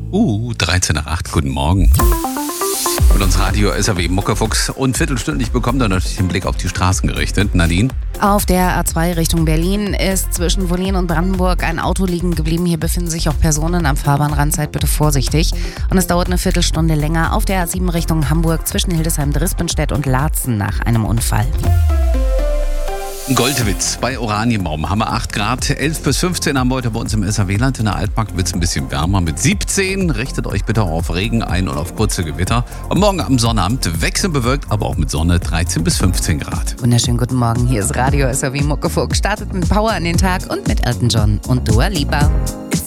13 nach 8, guten Morgen. Und uns Radio SAW Muckefuchs und viertelstündlich bekommt er natürlich den Blick auf die Straßen gerichtet. Nadine? Auf der A2 Richtung Berlin ist zwischen Wohlen und Brandenburg ein Auto liegen geblieben. Hier befinden sich auch Personen am Fahrbahnrand. Seid bitte vorsichtig. Und es dauert eine Viertelstunde länger auf der A7 Richtung Hamburg zwischen Hildesheim, Drispenstedt und Laatzen nach einem Unfall. Goldwitz bei Oranienbaum haben wir 8 Grad, 11 bis 15 haben wir heute bei uns im SAW-Land. In der Altmark wird es ein bisschen wärmer mit 17. Richtet euch bitte auch auf Regen ein und auf kurze Gewitter. Und morgen am Sonnabend wechselnd bewölkt, aber auch mit Sonne 13 bis 15 Grad. Wunderschönen guten Morgen, hier ist Radio SAW Muckefuchs. Startet mit Power in den Tag und mit Elton John und Dua Lipa.